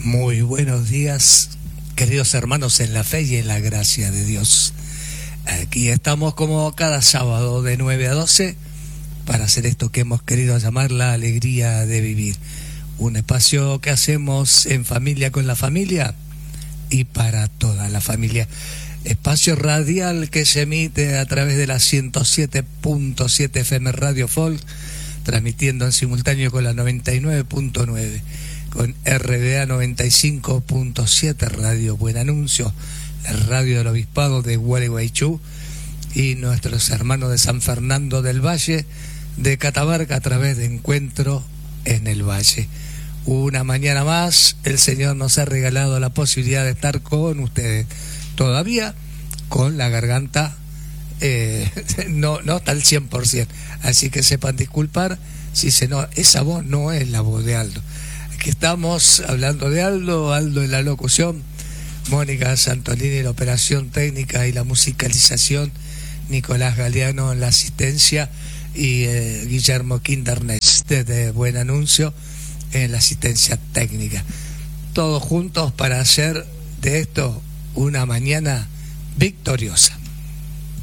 Muy buenos días, queridos hermanos en la fe y en la gracia de Dios. Aquí estamos como cada sábado de 9 a 12 para hacer esto que hemos querido llamar la alegría de vivir. Un espacio que hacemos en familia con la familia y para toda la familia. Espacio radial que se emite a través de la 107.7 FM Radio Folk, transmitiendo en simultáneo con la 99.9, con RBA 95.7 Radio Buen Anuncio, la radio del Obispado de Gualeguaychú, y nuestros hermanos de San Fernando del Valle, de Catamarca, a través de Encuentro en el Valle. Una mañana más, el Señor nos ha regalado la posibilidad de estar con ustedes, todavía con la garganta no está al 100%, así que sepan disculpar si esa voz no es la voz de Aldo. Aquí estamos hablando de Aldo en la locución, Mónica Santolini en la operación técnica y la musicalización, Nicolás Galeano en la asistencia y Guillermo Quinternes desde Buen Anuncio en la asistencia técnica. Todos juntos para hacer de esto una mañana victoriosa.